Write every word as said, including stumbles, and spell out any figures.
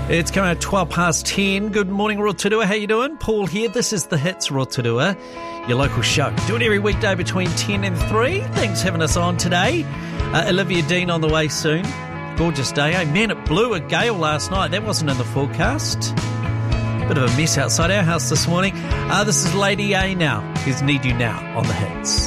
It's coming at twelve past ten. Good morning, Rotorua. How you doing? Paul here. This is The Hits Rotorua, your local show. Do it every weekday between ten and three. Thanks for having us on today. Uh, Olivia Dean on the way soon. Gorgeous day, eh? Man, it blew a gale last night. That wasn't in the forecast. Bit of a mess outside our house this morning. Uh, this is Lady A now. Here's Need You Now on The Hits.